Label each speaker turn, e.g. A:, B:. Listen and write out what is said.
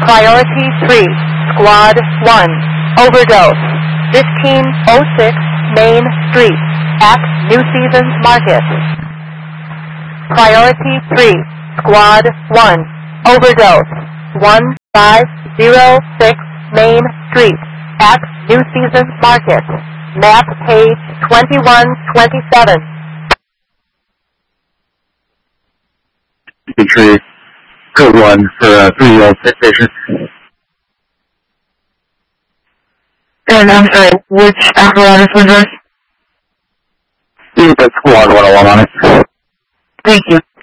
A: Priority 3, Squad 1, overdose, 1506 Main Street, at New Seasons Market. Priority 3, Squad 1, overdose, 1506 Main Street, at New Seasons Market. Map page 2127.
B: Tree, code 1 for a 3-year-old station.
C: And I'm sorry, which apparatus was this?
B: You put squad 101 on it.
C: Thank you.